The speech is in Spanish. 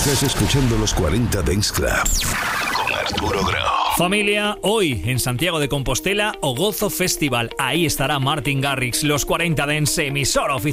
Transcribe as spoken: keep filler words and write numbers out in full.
Estás escuchando los cuarenta Dance Club con Arturo Grau. Familia, hoy en Santiago de Compostela, Ogozo Festival. Ahí estará Martin Garrix, los cuarenta Dance, emisora oficial.